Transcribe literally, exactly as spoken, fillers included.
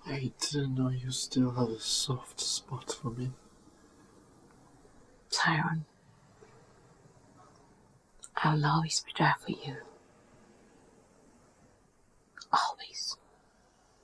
I didn't know you still had a soft spot for me. Tyrone, I will always be there for you.